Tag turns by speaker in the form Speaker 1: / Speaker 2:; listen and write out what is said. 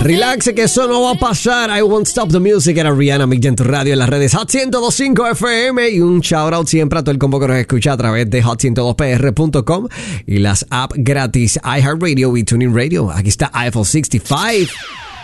Speaker 1: Relaxe, que eso no va a pasar. I Won't Stop the Music. Era Rihanna, Mick en tu radio, en las redes Hot 102.5 FM. Y un shout out siempre a todo el combo que nos escucha a través de hot102pr.com y las apps gratis iHeartRadio y TuneIn Radio. Aquí está Eiffel 65.